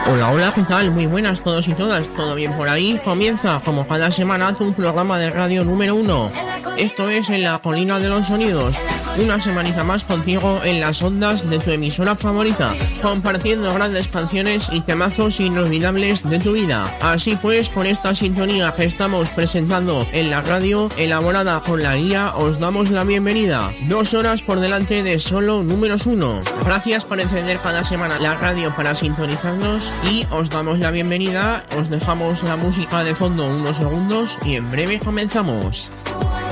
Hola, hola, ¿qué tal? Muy buenas todos y todas, ¿todo bien por ahí? Comienza, como cada semana, tu programa de radio número 1. Esto es En la Colina de los Sonidos, una semanita más contigo en las ondas de tu emisora favorita, compartiendo grandes canciones y temazos inolvidables de tu vida. Así pues, con esta sintonía que estamos presentando en la radio, elaborada con la guía, os damos la bienvenida. 2 horas por delante de solo números 1. Gracias por encender cada semana la radio para sintonizarnos y os damos la bienvenida. Os dejamos la música de fondo unos segundos y en breve comenzamos.